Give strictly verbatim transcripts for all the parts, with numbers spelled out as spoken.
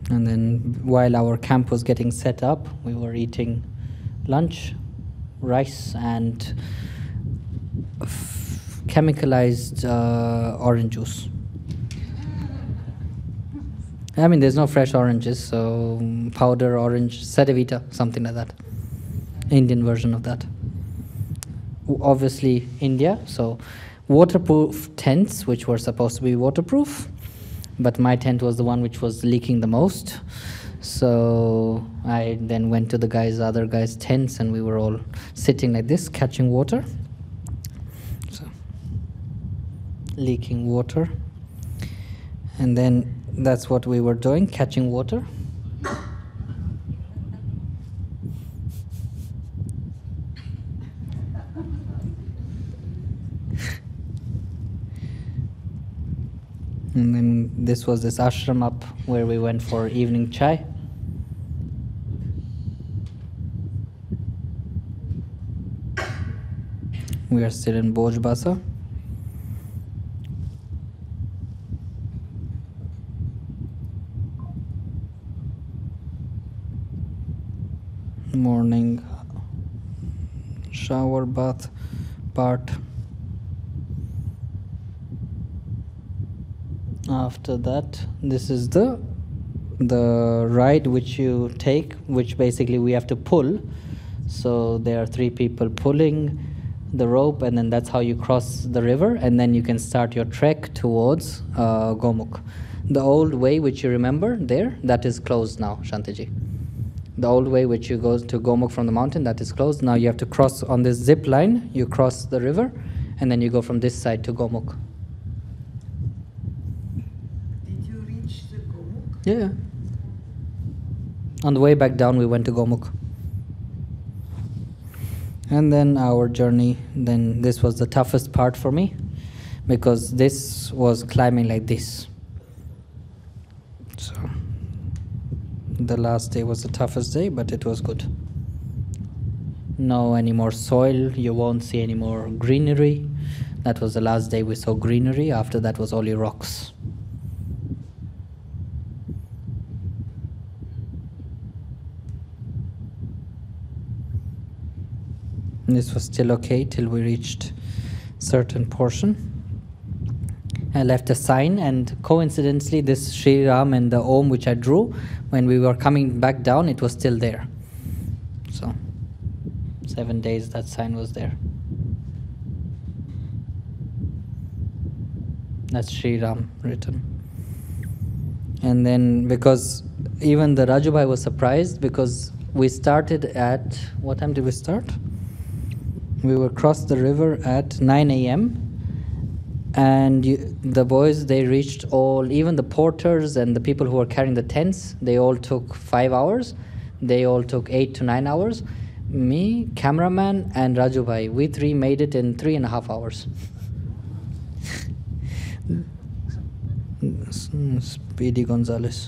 And then while our camp was getting set up, we were eating lunch, rice, and f- chemicalized uh, orange juice. I mean, there's no fresh oranges, so powder orange, Sedevita, something like that. Indian version of that. Obviously, India, so waterproof tents, which were supposed to be waterproof, but my tent was the one which was leaking the most. So I then went to the guys, other guys' tents, and we were all sitting like this, catching water. So, leaking water. And then that's what we were doing, catching water. And then this was this ashram up where we went for evening chai. We are still in Bojbasa. Morning shower bath part. After that, this is the the ride which you take, which basically we have to pull. So there are three people pulling the rope, and then that's how you cross the river, and then you can start your trek towards uh, Gomukh. The old way which you remember there, that is closed now, Shantiji. The old way which you go to Gomukh from the mountain, that is closed. Now you have to cross on this zip line, you cross the river, and then you go from this side to Gomukh. Did you reach the Gomukh? Yeah. On the way back down, we went to Gomukh. And then our journey, then this was the toughest part for me, because this was climbing like this. So the last day was the toughest day, but it was good. No any more soil, you won't see any more greenery. That was the last day we saw greenery. After that was only rocks. This was still okay till we reached certain portion. I left a sign, and coincidentally this Sri Ram and the Om which I drew, when we were coming back down, it was still there. So seven days that sign was there. That's Sri Ram written. And then because even the Rajubhai was surprised, because we started at, what time did we start? We were crossed the river at nine a m and you, the boys, they reached all, even the porters and the people who were carrying the tents, they all took five hours. They all took eight to nine hours. Me, cameraman, and Rajubhai, we three made it in three and a half hours. Speedy Gonzalez.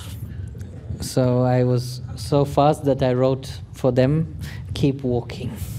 So I was so fast that I wrote for them, keep walking.